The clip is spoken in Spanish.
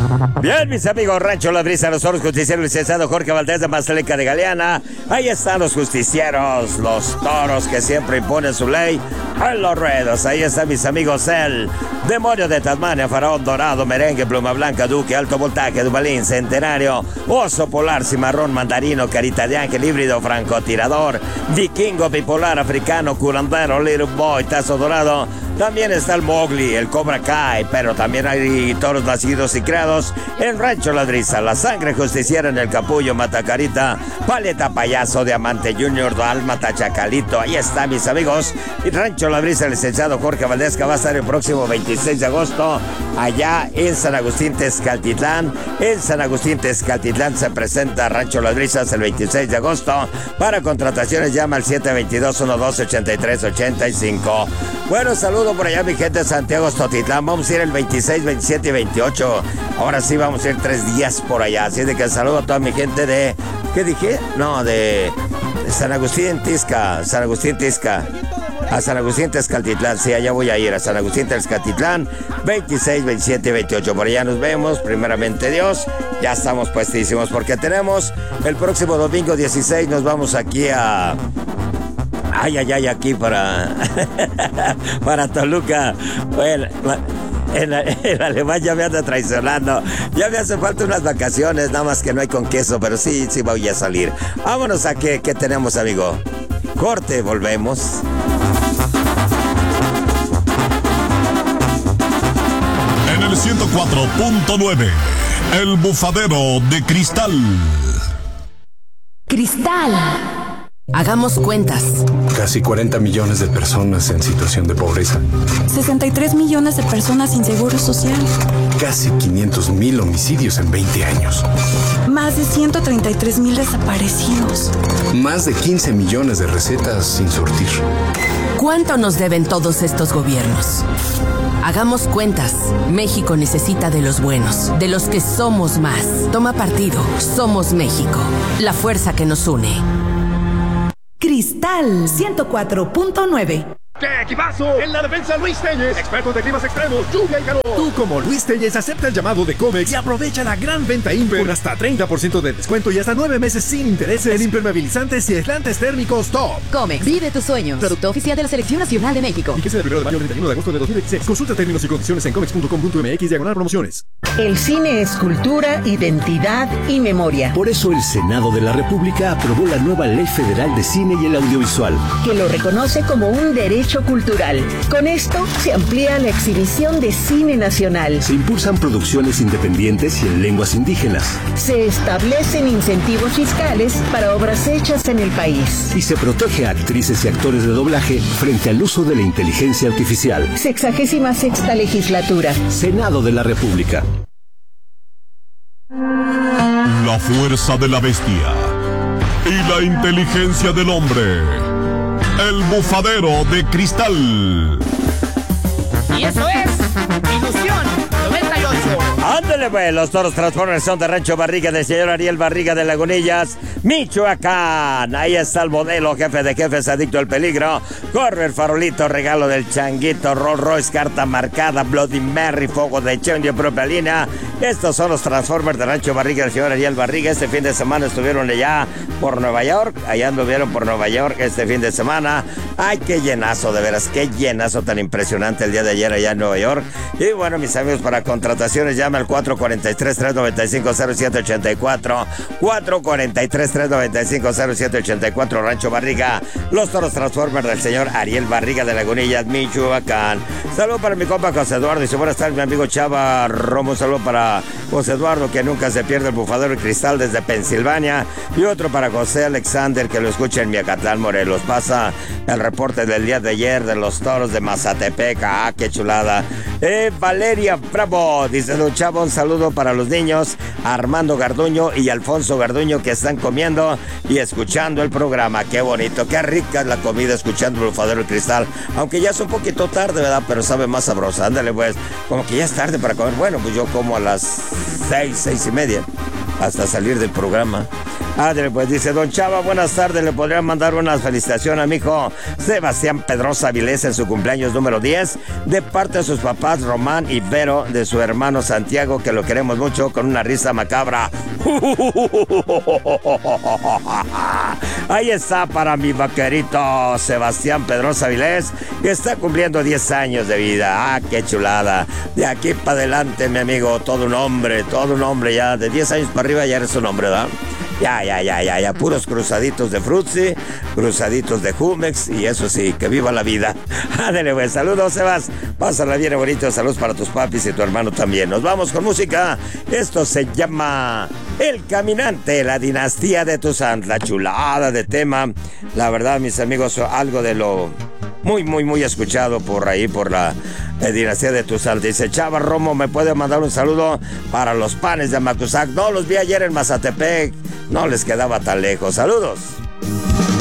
Bien, mis amigos, Rancho La Brisa, los toros justicieros, licenciado Jorge Valdés de Maztleca de Galeana. Ahí están los justicieros, los toros que siempre imponen su ley en los ruedos. Ahí están mis amigos, el Demonio de Tasmania, Faraón Dorado, Merengue, Pluma Blanca, Duque, Alto Voltaje, Dubalín, Centenario, Oso Polar, Cimarrón, Mandarino, Carita de Ángel, Híbrido, Francotirador, Vikingo, Bipolar, Africano, Curandero, Little Boy, Tazo Dorado. También está el Mowgli, el Cobra Kai, pero también hay toros nacidos y creados en Rancho La Brisa. La Sangre Justiciera en el Capullo, Matacarita, Paleta Payaso, Diamante Junior, Dálmata, Chacalito. Ahí está, mis amigos. Y Rancho La Brisa, el licenciado Jorge Valdés, que va a estar el próximo 26 de agosto allá en San Agustín, Tezcaltitlán. En San Agustín, Tezcaltitlán se presenta Rancho Las Brisas el 26 de agosto. Para contrataciones llama al 722-112-8385. Bueno, saludo por allá mi gente de Santiago Totitlán. Vamos a ir el 26, 27 y 28. Ahora sí vamos a ir 3 días por allá. Así de que saludo a toda mi gente de... ¿Qué dije? No, de San Agustín Tizca. San Agustín Tizca. A San Agustín Tezcaltitlán, sí, allá voy a ir, a San Agustín Tezcaltitlán, 26, 27 y 28. Por allá nos vemos, primeramente Dios. Ya estamos puestísimos porque tenemos el próximo domingo 16, nos vamos aquí a... aquí para... para Toluca. Bueno, el alemán ya me anda traicionando. Ya me hace falta unas vacaciones, nada más que no hay con queso, pero sí voy a salir. Vámonos a qué tenemos, amigo. Corte, volvemos. En el 104.9, El Bufadero de Cristal. Cristal. Hagamos cuentas. Casi 40 millones de personas en situación de pobreza. 63 millones de personas sin seguro social. Casi 500,000 homicidios en 20 años. Más de 133,000 desaparecidos. Más de 15 millones de recetas sin surtir. ¿Cuánto nos deben todos estos gobiernos? Hagamos cuentas. México necesita de los buenos, de los que somos más. Toma partido. Somos México. La fuerza que nos une. Cristal 104.9. ¡Qué equipazo! En la defensa, Luis Telles, experto de climas extremos, lluvia y calor. Tú, como Luis Telles, acepta el llamado de Comex y aprovecha la gran venta Imper con hasta 30% de descuento y hasta 9 meses sin intereses en impermeabilizantes y aislantes térmicos top. Comex, vive tus sueños. Producto oficial de la Selección Nacional de México. Fíjese del 1 de mayo al 31 de agosto de 2016. Consulta términos y condiciones en comex.com.mx/promociones. El cine es cultura, identidad y memoria. Por eso el Senado de la República aprobó la nueva Ley Federal de Cine y el Audiovisual, que lo reconoce como un derecho cultural. Con esto se amplía la exhibición de cine nacional. Se impulsan producciones independientes y en lenguas indígenas. Se establecen incentivos fiscales para obras hechas en el país. Y se protege a actrices y actores de doblaje frente al uso de la inteligencia artificial. 66ª legislatura. Senado de la República. La fuerza de la bestia y la inteligencia del hombre. El Bufadero de Cristal. Y eso es Ilusión 98. Ándale, pues, los toros Transformers son de Rancho Barriga, del señor Ariel Barriga de Lagunillas, Michoacán. Ahí está el modelo, jefe de jefes, adicto al peligro. Corre el farolito, regalo del changuito, Rolls Royce, carta marcada, Bloody Mary, fuego de Chendio, propia línea. Estos son los Transformers de Rancho Barriga, del señor Ariel Barriga. Este fin de semana estuvieron allá por Nueva York. Allá anduvieron por Nueva York este fin de semana. Ay, qué llenazo, de veras, qué llenazo tan impresionante el día de ayer allá en Nueva York. Y bueno, mis amigos, para contrataciones llama al 443-395-0784. 443-395-0784, Rancho Barriga. Los toros Transformers del señor Ariel Barriga de Lagunillas, Michoacán. Saludo para mi compa José Eduardo. Y si buenas tardes, mi amigo Chava Romo. Saludo para José Eduardo, que nunca se pierde el Bufadero de Cristal desde Pensilvania. Y otro para José Alexander, que lo escucha en Miacatlán, Morelos. Pasa el reporte del día de ayer de los toros de Mazatepec. Ah, qué chulada. Valeria Bravo dice: don Chavo, un saludo para los niños Armando Garduño y Alfonso Garduño, que están comiendo y escuchando el programa. Qué bonito, qué rica es la comida escuchando el Bufadero de Cristal. Aunque ya es un poquito tarde, ¿verdad? Pero sabe más sabrosa. Ándale, pues, como que ya es tarde para comer. Bueno, pues yo como a las 6:30, hasta salir del programa. Ándale, pues dice, don Chava, buenas tardes, le podrían mandar una felicitación a mi hijo Sebastián Pedrosa Vilés en su cumpleaños número 10, de parte de sus papás Román y Vero, de su hermano Santiago, que lo queremos mucho, con una risa macabra. Ahí está para mi vaquerito Sebastián Pedrosa Vilés, que está cumpliendo 10 años de vida. Ah, qué chulada. De aquí para adelante, mi amigo, todo un hombre ya, de 10 años para arriba ya eres un hombre, ¿verdad? Ya, puros cruzaditos de Frutzi, cruzaditos de Jumex, y eso sí, que viva la vida. Ándale, pues, saludos, Sebas, pásala bien bonito, saludos para tus papis y tu hermano también. Nos vamos con música, esto se llama El Caminante, la dinastía de Tuzantla, chulada de tema, la verdad, mis amigos, algo de lo muy escuchado por ahí, por la dinastía de Tuzantla. Dice, Chava Romo, ¿me puede mandar un saludo para los panes de Macusac? No, los vi ayer en Mazatepec, no les quedaba tan lejos. Saludos.